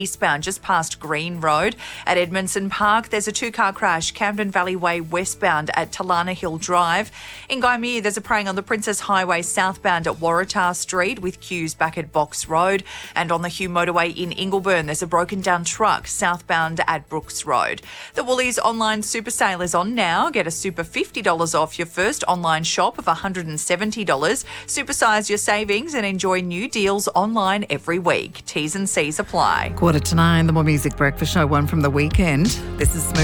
eastbound just past Green Road. At Edmondson Park, there's a two-car crash, Camden Valley Way westbound at Talana Hill Drive. In Gymea, there's a praying on the Princess Highway southbound at Waratah Street with queues back at Box Road. And on the Hume Motorway in Ingleburn, there's a broken down truck southbound at Brooks Road. The Woolies online super sale is on now. Get a super $50 off your first online shop of $170. Supersize your savings and enjoy new deals online every week. T's and C's apply. 8:45, the More Music Breakfast Show, one from the weekend. This is Smooth.